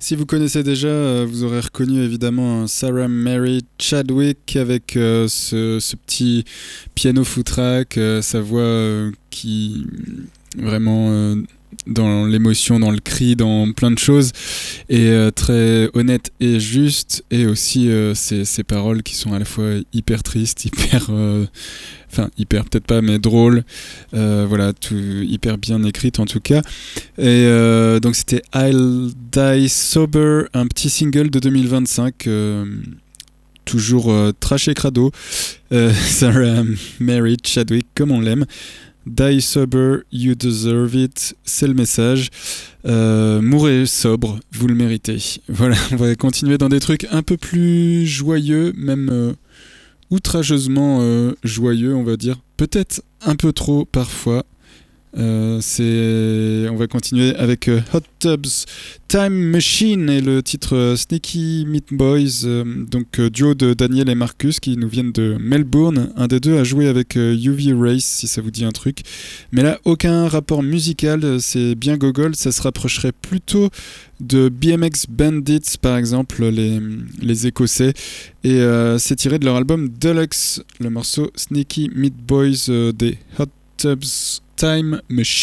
Si vous connaissez déjà, vous aurez reconnu évidemment Sarah Mary Chadwick avec ce petit piano footrack, sa voix qui vraiment dans l'émotion, dans le cri, dans plein de choses, et très honnête et juste, et aussi ses paroles qui sont à la fois hyper tristes, hyper... Enfin, hyper peut-être pas, mais drôle. Voilà, tout hyper bien écrite en tout cas. Et donc c'était I'll Die Sober, un petit single de 2025. Toujours trash et crado. Sarah Mary Chadwick, comme on l'aime. Die sober, you deserve it, c'est le message. Mourrez sobre, vous le méritez. Voilà, on va continuer dans des trucs un peu plus joyeux, même outrageusement joyeux, on va dire. Peut-être un peu trop parfois. On va continuer avec Hot Tubs Time Machine et le titre Sneaky Meat Boys, donc duo de Daniel et Marcus qui nous viennent de Melbourne. Un des deux a joué avec UV Race, si ça vous dit un truc, mais là aucun rapport musical, c'est bien gogol. Ça se rapprocherait plutôt de BMX Bandits par exemple, les Écossais, et c'est tiré de leur album Deluxe, le morceau Sneaky Meat Boys des Hot Tubs Time Machine.